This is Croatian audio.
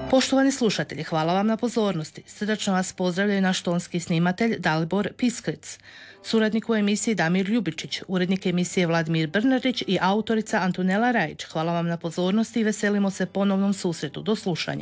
Poštovani slušatelji, hvala vam na pozornosti. Srdačno vas pozdravljaju naš tonski snimatelj Dalibor Piskric, suradnik u emisiji Damir Ljubičić, urednik emisije Vladimir Brnarić i autorica Antonela Rajić. Hvala vam na pozornosti i veselimo se ponovnom susretu. Do slušanja.